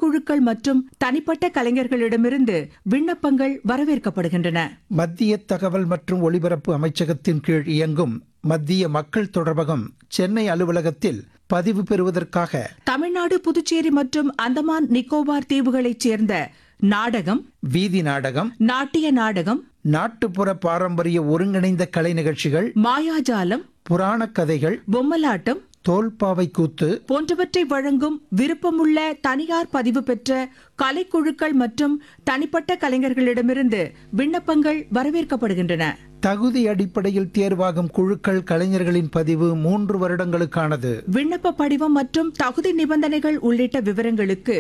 கலைக்குழுக்கள் மற்றும் தனிப்பட்ட கலைஞர்களிடமிருந்து விண்ணப்பங்கள் வரவேற்கப்படுகின்றன. மத்திய தகவல் மற்றும் ஒலிபரப்பு அமைச்சகத்தின் கீழ் இயங்கும் மத்திய மக்கள் தொடர்பகம் சென்னை அலுவலகத்தில் பதிவு பெறுவதற்காக தமிழ்நாடு, புதுச்சேரி மற்றும் அந்தமான் நிக்கோபார் தீவுகளைச் சேர்ந்த நாடகம், வீதி நாடகம், நாட்டிய நாடகம், நாட்டுப்புற பாரம்பரிய ஒருங்கிணைந்த கலை நிகழ்ச்சிகள், மாயாஜாலம், புராணக் கதைகள், பொம்மலாட்டம், தோல்பாவை கூத்து போன்றவற்றை வழங்கும் விருப்பமுள்ள தனியார் பதிவு பெற்ற கலைக்குழுக்கள் மற்றும் தனிப்பட்ட கலைஞர்களிடமிருந்து விண்ணப்பங்கள் வரவேற்கப்படுகின்றன. தகுதி அடிப்படையில் தேர்வாகும் குழுக்கள் கலைஞர்களின் பதிவு 3 வருடங்களுக்கானது. விண்ணப்ப படிவம் மற்றும் தகுதி நிபந்தனைகள் உள்ளிட்ட விவரங்களுக்கு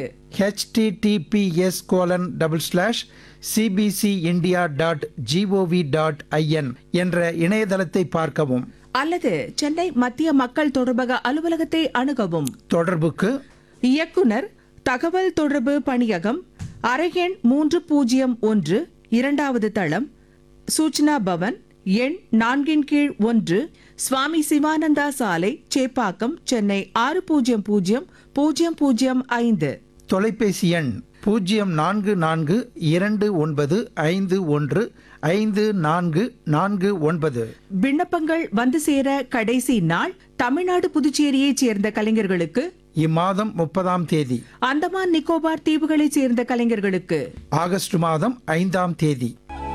https://cbcindia.gov.in என்ற இணையதளத்தை பார்க்கவும் அல்லது சென்னை மத்திய மக்கள் தொடர்பக அலுவலகத்தை அணுகவும். தொடர்புக்கு இயக்குனர், தகவல் தொடர்பு பணியகம், அறையெண் 301, 2வது தளம், சூச்சனா பவன், எண் 4/1, சுவாமி சிவானந்தா சாலை, சேப்பாக்கம், சென்னை 600005. தொலைபேசி எண் 0429515449. விண்ணப்பங்கள் வந்து சேர கடைசி நாள் தமிழ்நாடு, புதுச்சேரியைச் சேர்ந்த கலைஞர்களுக்கு இம்மாதம் 30ஆம் தேதி, அந்தமான் நிக்கோபார் தீவுகளைச் சேர்ந்த கலைஞர்களுக்கு ஆகஸ்ட் மாதம் 5ஆம் தேதி.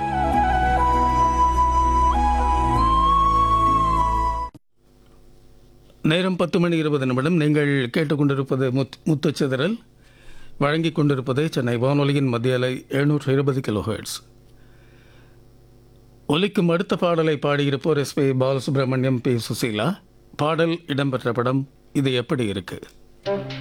நேரம் 10:20. நீங்கள் கேட்டுக்கொண்டிருப்பது முத்துச்சிதறல். வழங்கிக் கொண்டிருப்பது சென்னை வானொலியின் மத்திய அலை 720 கிலோஹெர்ட்ஸ். ஒலிக்கும் அடுத்த பாடலை பாடியிருப்போர் எஸ்.பி. பாலசுப்ரமணியம், பி. சுசீலா. பாடல் இடம்பெற்ற படம் இது எப்படி இருக்கு.